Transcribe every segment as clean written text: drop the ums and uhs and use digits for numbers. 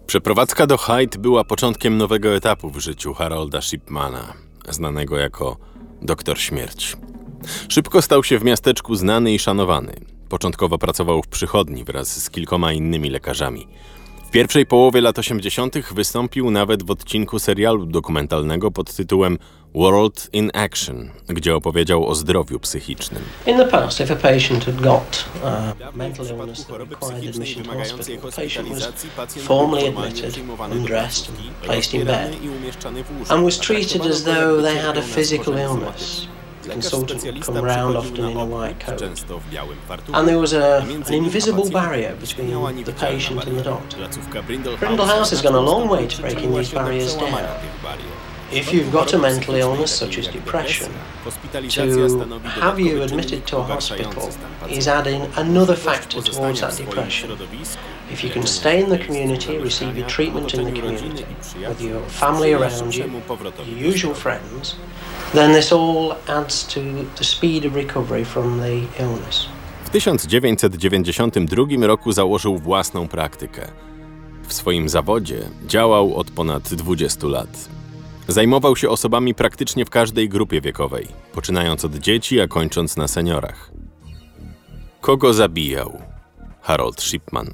Przeprowadzka do Hyde była początkiem nowego etapu w życiu Harolda Shipmana, znanego jako Doktor Śmierć. Szybko stał się w miasteczku znany i szanowany. Początkowo pracował w przychodni wraz z kilkoma innymi lekarzami. W pierwszej połowie lat 80. wystąpił nawet w odcinku serialu dokumentalnego pod tytułem World in Action, gdzie opowiedział o zdrowiu psychicznym. In the past, if a patient had got mental illness that required admission to hospital, the patient was formally admitted, undressed and placed in bed, and was treated as though they had a physical illness. The consultant would come round often in a white coat, and there was an invisible barrier between the patient and the doctor. Brindle House has gone a long way to breaking these barriers down. If you've got a mental illness such as depression, to have you admitted to a hospital is adding another factor towards that depression. If you can stay in the community, receive your treatment in the community, with your family around you, your usual friends, then this all adds to the speed of recovery from the illness. W 1992 roku założył własną praktykę. W swoim zawodzie działał od ponad 20 lat. Zajmował się osobami praktycznie w każdej grupie wiekowej, poczynając od dzieci, a kończąc na seniorach. Kogo zabijał Harold Shipman?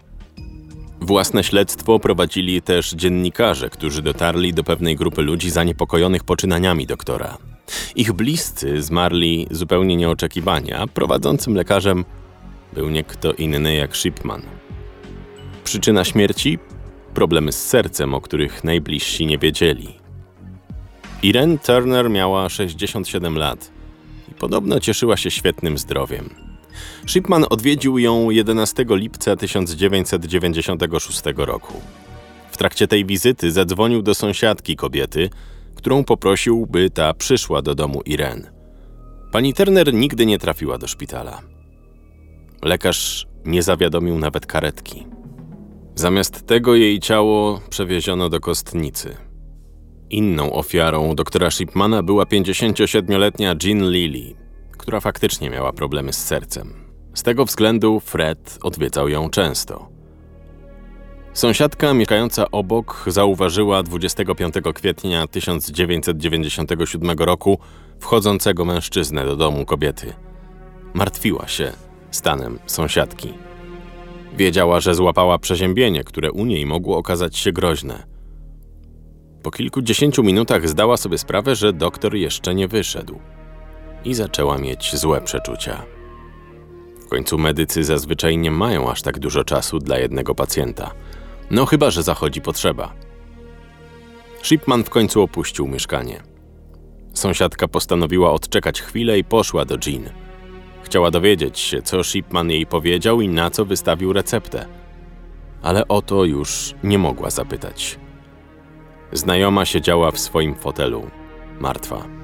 Własne śledztwo prowadzili też dziennikarze, którzy dotarli do pewnej grupy ludzi zaniepokojonych poczynaniami doktora. Ich bliscy zmarli zupełnie nieoczekiwanie, a prowadzącym lekarzem był nie kto inny jak Shipman. Przyczyna śmierci? Problemy z sercem, o których najbliżsi nie wiedzieli. Irene Turner miała 67 lat i podobno cieszyła się świetnym zdrowiem. Shipman odwiedził ją 11 lipca 1996 roku. W trakcie tej wizyty zadzwonił do sąsiadki kobiety, którą poprosił, by ta przyszła do domu Irene. Pani Turner nigdy nie trafiła do szpitala. Lekarz nie zawiadomił nawet karetki. Zamiast tego jej ciało przewieziono do kostnicy. Inną ofiarą doktora Shipmana była 57-letnia Jean Lilly, która faktycznie miała problemy z sercem. Z tego względu Fred odwiedzał ją często. Sąsiadka mieszkająca obok zauważyła 25 kwietnia 1997 roku wchodzącego mężczyznę do domu kobiety. Martwiła się stanem sąsiadki. Wiedziała, że złapała przeziębienie, które u niej mogło okazać się groźne. Po kilkudziesięciu minutach zdała sobie sprawę, że doktor jeszcze nie wyszedł i zaczęła mieć złe przeczucia. W końcu medycy zazwyczaj nie mają aż tak dużo czasu dla jednego pacjenta. No chyba że zachodzi potrzeba. Shipman w końcu opuścił mieszkanie. Sąsiadka postanowiła odczekać chwilę i poszła do Jean. Chciała dowiedzieć się, co Shipman jej powiedział i na co wystawił receptę. Ale o to już nie mogła zapytać. Znajoma siedziała w swoim fotelu, martwa.